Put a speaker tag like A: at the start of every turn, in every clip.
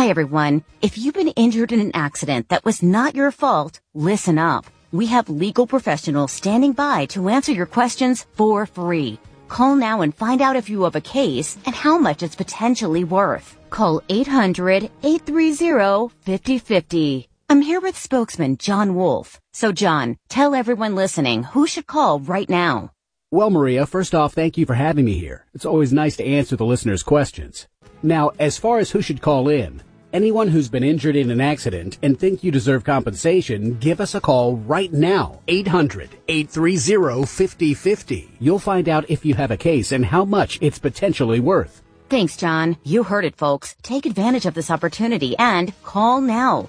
A: Hi, everyone. If you've been injured in an accident that was not your fault, listen up. We have legal professionals standing by to answer your questions for free. Call now and find out if you have a case and how much it's potentially worth. Call 800-830-5050. I'm here with spokesman John Wolf. So, John, tell everyone listening who should call right now.
B: Well, Maria, first off, thank you for having me here. It's always nice to answer the listeners' questions. Now, as far as who should call in, anyone who's been injured in an accident and think you deserve compensation, give us a call right now. 800-830-5050. You'll find out if you have a case and how much it's potentially worth.
A: Thanks, John. You heard it, folks. Take advantage of this opportunity and call now.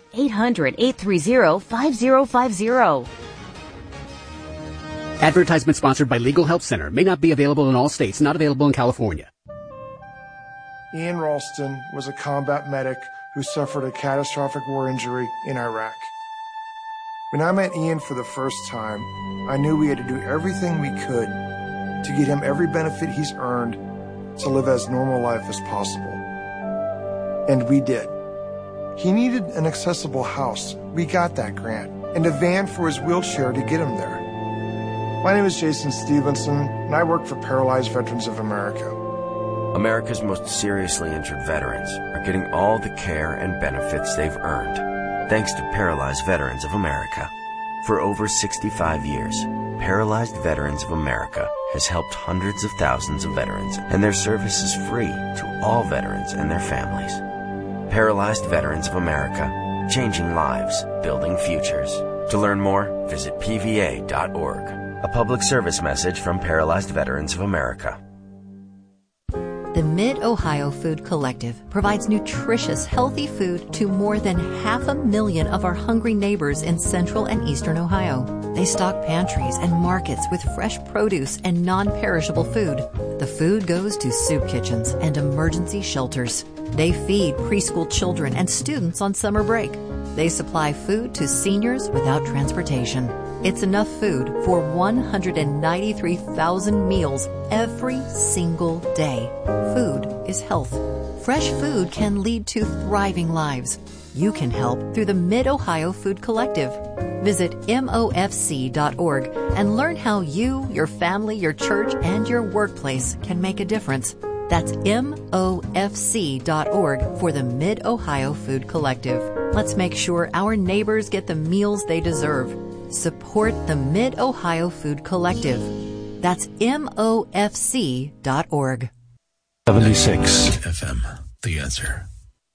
A: 800-830-5050.
B: Advertisement sponsored by Legal Help Center. May not be available in all states. Not available in California.
C: Ian Ralston was a combat medic who suffered a catastrophic war injury in Iraq. When I met Ian for the first time, I knew we had to do everything we could to get him every benefit he's earned to live as normal life as possible. And we did. He needed an accessible house. We got that grant. And a van for his wheelchair to get him there. My name is Jason Stevenson, and I work for Paralyzed Veterans of America.
D: America's most seriously injured veterans are getting all the care and benefits they've earned, thanks to Paralyzed Veterans of America. For over 65 years, Paralyzed Veterans of America has helped hundreds of thousands of veterans, and their service is free to all veterans and their families. Paralyzed Veterans of America, changing lives, building futures. To learn more, visit pva.org. A public service message from Paralyzed Veterans of America.
E: The Mid-Ohio Food Collective provides nutritious, healthy food to more than 500,000 of our hungry neighbors in central and eastern Ohio. They stock pantries and markets with fresh produce and non-perishable food. The food goes to soup kitchens and emergency shelters. They feed preschool children and students on summer break. They supply food to seniors without transportation. It's enough food for 193,000 meals every single day. Food is health. Fresh food can lead to thriving lives. You can help through the Mid-Ohio Food Collective. Visit MOFC.org and learn how you, your family, your church, and your workplace can make a difference. That's MOFC.org for the Mid-Ohio Food Collective. Let's make sure our neighbors get the meals they deserve. Support the Mid-Ohio Food Collective. That's MOFC.org.
F: 76 FM, The Answer.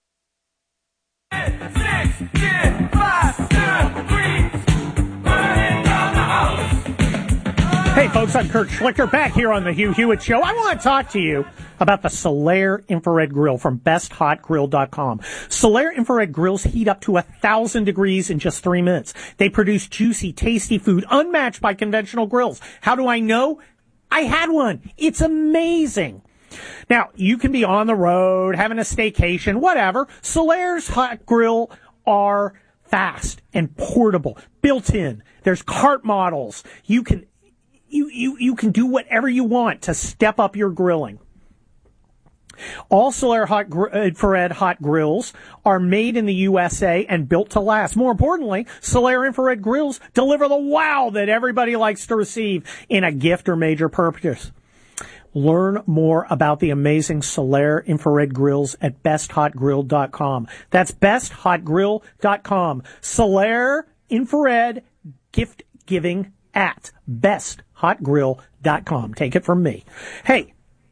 G: 6, 5, 2, 3, burning down the house.
H: Hey folks, I'm Kurt Schlichter back here on the Hugh Hewitt Show. I want to talk to you about the Solaire Infrared Grill from BestHotGrill.com. Solaire Infrared Grills heat up to 1,000 degrees in just 3 minutes. They produce juicy, tasty food unmatched by conventional grills. How do I know? I had one. It's amazing. Now, you can be on the road, having a staycation, whatever. Solaire's hot grill are fast and portable, built in. There's cart models. You can do whatever you want to step up your grilling. All Solaire infrared hot grills are made in the USA and built to last. More importantly, Solaire infrared grills deliver the wow that everybody likes to receive in a gift or major purchase. Learn more about the amazing Solaire infrared grills at besthotgrill.com. That's besthotgrill.com. Solaire infrared gift giving at besthotgrill.com. Take it from me. Hey,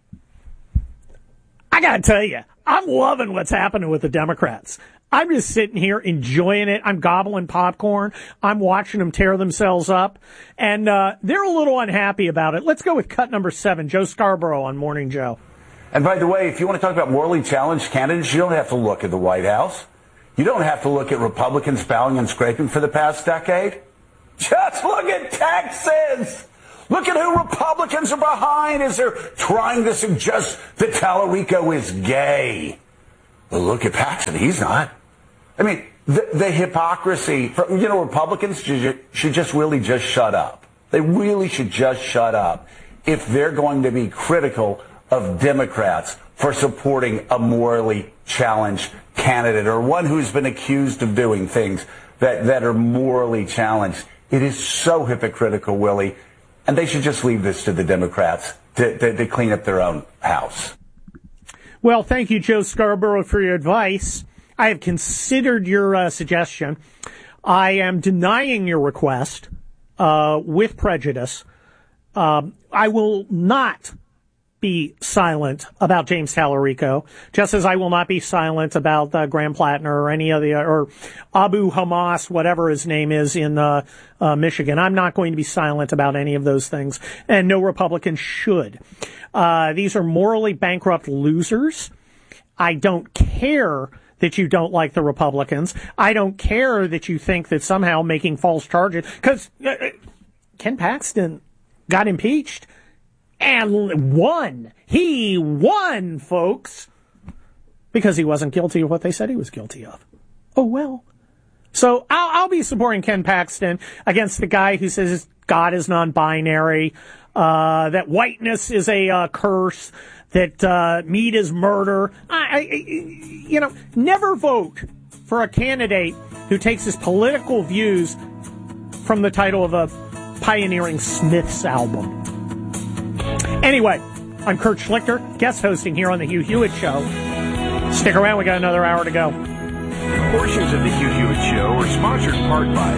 H: I gotta tell you, I'm loving what's happening with the Democrats. I'm just sitting here enjoying it. I'm gobbling popcorn. I'm watching them tear themselves up. And they're a little unhappy about it. Let's go with cut number 7, Joe Scarborough on Morning Joe.
I: And by the way, if you want to talk about morally challenged candidates, you don't have to look at the White House. You don't have to look at Republicans bowing and scraping for the past decade. Just look at Texas. Look at who Republicans are behind as they're trying to suggest that Tallarico is gay. Well, look at Paxton. He's not. I mean, the hypocrisy. Republicans should just really just shut up. They really should just shut up if they're going to be critical of Democrats for supporting a morally challenged candidate or one who's been accused of doing things that are morally challenged. It is so hypocritical, Willie, and they should just leave this to the Democrats to clean up their own house.
H: Well, thank you, Joe Scarborough, for your advice. I have considered your suggestion. I am denying your request with prejudice. I will not be silent about James Tallarico, just as I will not be silent about Graham Plattner or any of the, or Abu Hamas, whatever his name is in Michigan. I'm not going to be silent about any of those things, and no Republican should. These are morally bankrupt losers. I don't care that you don't like the Republicans. I don't care that you think that somehow making false charges, because Ken Paxton got impeached and won. He won, folks, because he wasn't guilty of what they said he was guilty of. Oh, well. So I'll be supporting Ken Paxton against the guy who says God is non-binary, that whiteness is a curse, that meat is murder. Never vote for a candidate who takes his political views from the title of a pioneering Smiths album. Anyway, I'm Kurt Schlichter, guest hosting here on The Hugh Hewitt Show. Stick around, we got another hour to go.
J: Portions of The Hugh Hewitt Show are sponsored in part by